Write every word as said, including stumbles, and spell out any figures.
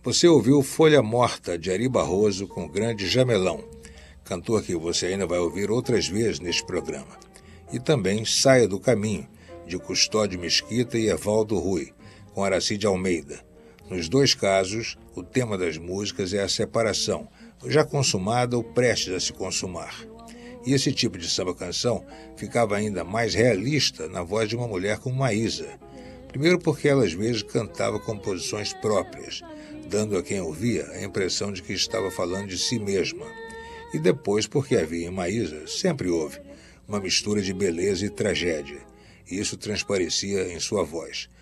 Você ouviu Folha Morta, de Ari Barroso, com o grande Jamelão, cantor que você ainda vai ouvir outras vezes neste programa. E também Saia do Caminho, de Custódio Mesquita e Evaldo Rui, com Aracide Almeida. Nos dois casos, o tema das músicas é a separação, já consumada ou prestes a se consumar. E esse tipo de samba-canção ficava ainda mais realista na voz de uma mulher como Maísa. Primeiro porque ela às vezes cantava composições próprias, dando a quem ouvia a impressão de que estava falando de si mesma. E depois porque havia em Maísa, sempre houve, uma mistura de beleza e tragédia, e isso transparecia em sua voz.